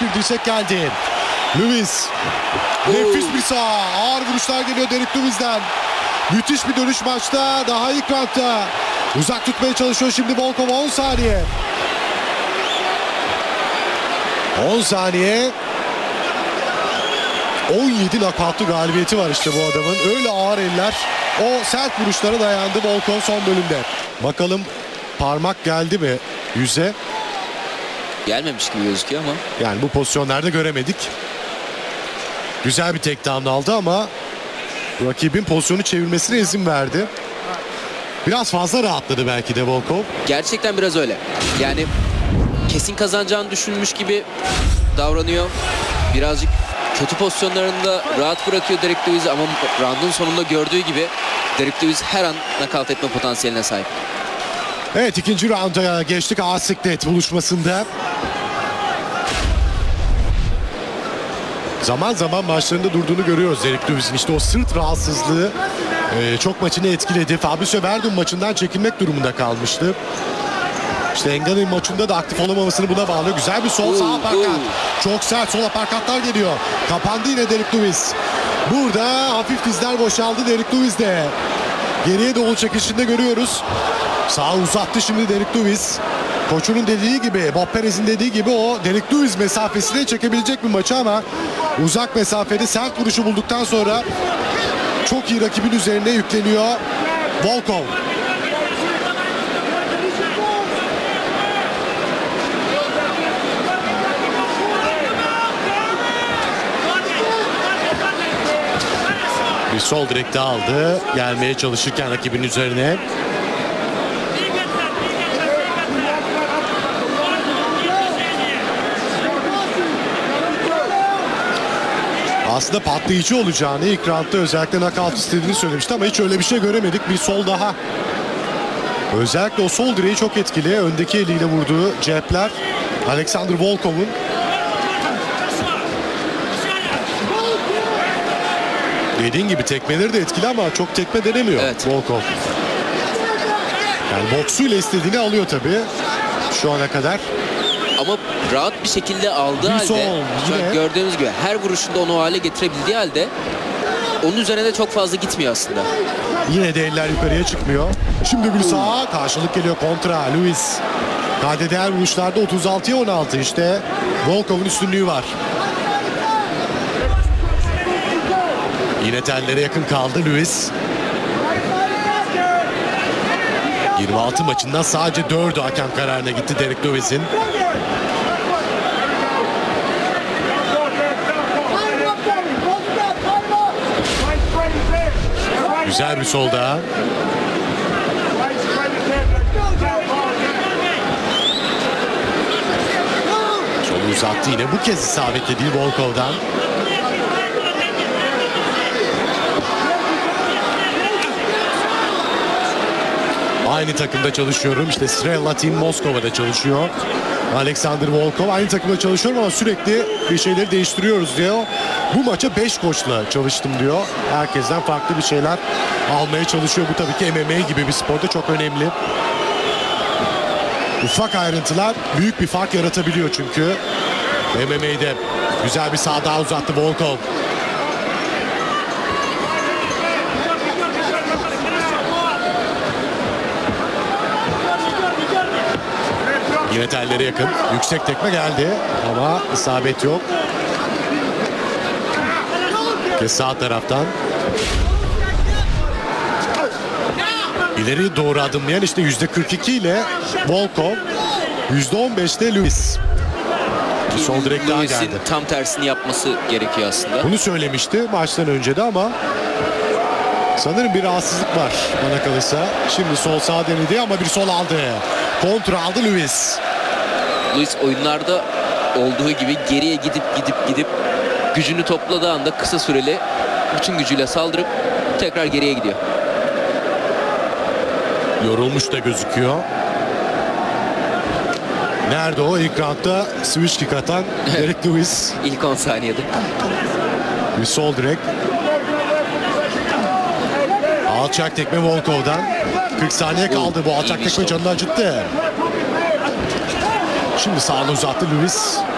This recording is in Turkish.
bir dirsek geldi. Lewis. Nefis bir sağ. Ağır vuruşlar geliyor Derek Lewis'den. Müthiş bir dönüş maçta. Daha ilk roundda. Uzak tutmaya çalışıyor şimdi Volkov. 10 saniye. 10 saniye. 17 knockout'lu galibiyeti var işte bu adamın. Öyle ağır eller. O sert vuruşlara dayandı Volkov son bölümde. Bakalım parmak geldi mi yüze? Gelmemiş gibi gözüküyor ama. Yani bu pozisyonlarda göremedik. Güzel bir takedown aldı ama rakibin pozisyonu çevirmesine izin verdi. Biraz fazla rahatladı belki de Volkov. Gerçekten biraz öyle. Yani kesin kazanacağını düşünmüş gibi davranıyor. Birazcık kötü pozisyonlarında rahat bırakıyor Derek Lewis ama round'un sonunda gördüğü gibi Derek Lewis her an nakavt etme potansiyeline sahip. Evet, ikinci rounda geçtik ağır siklet buluşmasında. Zaman zaman maçlarında durduğunu görüyoruz Derek Lewis'in. İşte o sırt rahatsızlığı çok maçını etkiledi. Fabricio Werdum maçından çekilmek durumunda kalmıştı. İşte Engano'nun maçında da aktif olamamasını buna bağlıyor. Güzel bir sol sağ aparkat. Çok sert sol aparkatlar geliyor. Kapandı yine Derek Lewis. Burada hafif dizler boşaldı Derek Lewis'de. Geriye doğru çekişinde görüyoruz. Sağa uzattı şimdi Derek Lewis. Koçunun dediği gibi, Bob Perez'in dediği gibi o Derek Lewis mesafesine çekebilecek bir maçı ama uzak mesafede sert vuruşu bulduktan sonra çok iyi rakibin üzerine yükleniyor Volkov. Bir sol direkte aldı. Gelmeye çalışırken rakibin üzerine. Aslında patlayıcı olacağını ilk roundda özellikle knockout istediğini söylemişti ama hiç öyle bir şey göremedik. Bir sol daha. Özellikle o sol direği çok etkili. Öndeki eliyle vurduğu cepler Alexander Volkov'un. Dediğin gibi tekmeleri de etkili ama çok tekme denemiyor evet. Volkov. Yani boksuyla istediğini alıyor tabii şu ana kadar. Ama rahat bir şekilde aldığı halde şu an gördüğünüz gibi her vuruşunda onu o hale getirebildiği halde onun üzerine de çok fazla gitmiyor aslında. Yine de eller yukarıya çıkmıyor. Şimdi bir sağa karşılık geliyor kontra Lewis. KDDR vuruşlarda 36'ya 16 işte Volkov'un üstünlüğü var. Yine tellere yakın kaldı Lewis. 26 maçından sadece 4'ü hakem kararına gitti Derek Lewis'in. Güzel bir sol daha. Solu uzattı yine. Bu kez isabetli değil Volkov'dan. Aynı takımda çalışıyorum. İşte Strela Team Moskova'da çalışıyor. Alexander Volkov. Aynı takımda çalışıyorum ama sürekli bir şeyleri değiştiriyoruz diyor. Bu maça 5 koçla çalıştım diyor. Herkesten farklı bir şeyler almaya çalışıyor. Bu tabii ki MMA gibi bir sporda çok önemli. Ufak ayrıntılar büyük bir fark yaratabiliyor çünkü. MMA'de güzel bir sağ daha uzattı Volkov. Yine tellere yakın. Yüksek tekme geldi ama isabet yok. Ve sağ taraftan ileri doğru adımlayan işte %42 ile Volkov, %15'te Lewis. Sol direkt daha geldi. Tam tersini yapması gerekiyor aslında. Bunu söylemişti maçtan önce de ama sanırım bir rahatsızlık var bana kalırsa. Şimdi sol sağ denedi ama bir sol aldı. Kontra aldı Lewis. Lewis oyunlarda olduğu gibi geriye gidip gücünü topladığı anda kısa süreli bütün gücüyle saldırıp tekrar geriye gidiyor. Yorulmuş da gözüküyor. Nerede o? İlk roundda switch kick atan Derek Lewis. İlk 10 saniyede. Bir sol direkt. Alçak tekme Volkov'dan. 40 saniye kaldı. Bu alçak tekme canını acıttı. Şimdi sağını uzattı Lewis.